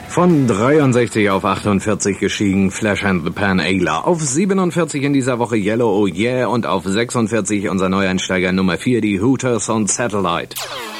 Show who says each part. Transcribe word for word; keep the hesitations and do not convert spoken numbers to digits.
Speaker 1: Von dreiundsechzig auf achtundvierzig gestiegen, Flash and the Pan Ayler. Auf siebenundvierzig in dieser Woche Yellow Oh Yeah und auf sechsundvierzig unser Neueinsteiger Nummer vier, die Hooters und Satellite.